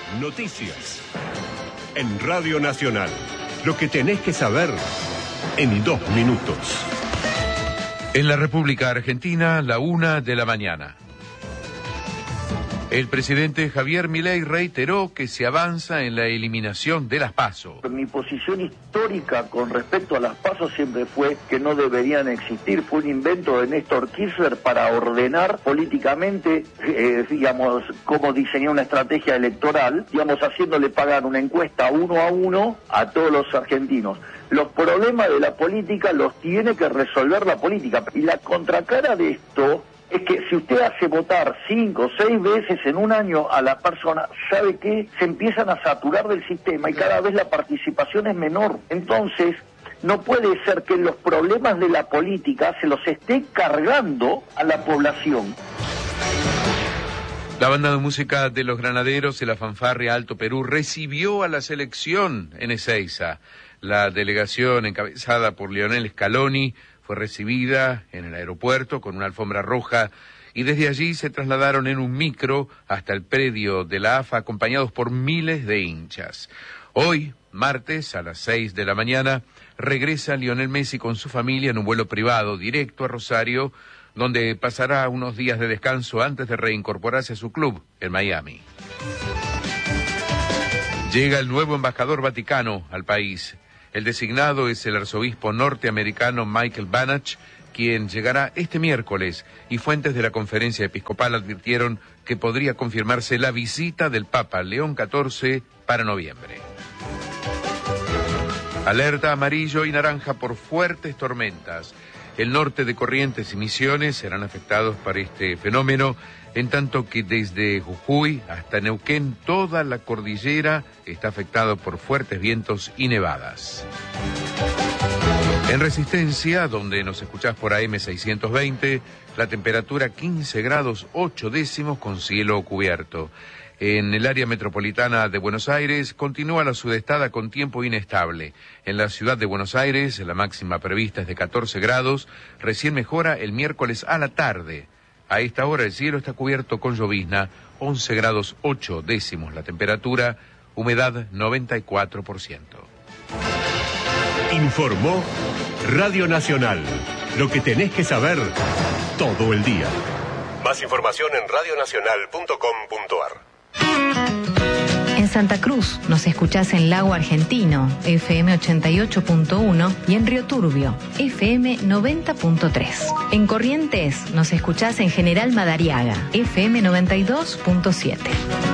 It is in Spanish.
Noticias. En Radio Nacional. Lo que tenés que saber en 2 minutos. En la República Argentina, 1:00 a.m. El presidente Javier Milei reiteró que se avanza en la eliminación de las PASO. Mi posición histórica con respecto a las PASO siempre fue que no deberían existir. Fue un invento de Néstor Kirchner para ordenar políticamente, digamos, cómo diseñar una estrategia electoral, digamos, haciéndole pagar una encuesta 1 a 1 a todos los argentinos. Los problemas de la política los tiene que resolver la política. Y la contracara de esto es que si usted hace votar 5 o 6 veces en un año a la persona, ¿sabe qué? Se empiezan a saturar del sistema y cada vez la participación es menor. Entonces, no puede ser que los problemas de la política se los esté cargando a la población. La banda de música de los Granaderos de la Fanfarria Alto Perú recibió a la selección en Ezeiza. La delegación encabezada por Lionel Scaloni fue recibida en el aeropuerto con una alfombra roja y desde allí se trasladaron en un micro hasta el predio de la AFA acompañados por miles de hinchas. Hoy, martes, a las 6 de la mañana, regresa Lionel Messi con su familia en un vuelo privado directo a Rosario, donde pasará unos días de descanso antes de reincorporarse a su club en Miami. Llega el nuevo embajador vaticano al país. El designado es el arzobispo norteamericano Michael Banach, quien llegará este miércoles, y fuentes de la conferencia episcopal advirtieron que podría confirmarse la visita del Papa León XIV para noviembre. Alerta amarillo y naranja por fuertes tormentas. El norte de Corrientes y Misiones serán afectados por este fenómeno, en tanto que desde Jujuy hasta Neuquén toda la cordillera está afectada por fuertes vientos y nevadas. En Resistencia, donde nos escuchás por AM620, la temperatura 15 grados 8 décimos con cielo cubierto. En el área metropolitana de Buenos Aires continúa la sudestada con tiempo inestable. En la ciudad de Buenos Aires la máxima prevista es de 14 grados, recién mejora el miércoles a la tarde. A esta hora el cielo está cubierto con llovizna, 11 grados 8 décimos la temperatura, humedad 94%. Informó Radio Nacional. Lo que tenés que saber todo el día. Más información en radionacional.com.ar. En Santa Cruz nos escuchás en Lago Argentino, FM 88.1, y en Río Turbio, FM 90.3. En Corrientes nos escuchás en General Madariaga, FM 92.7.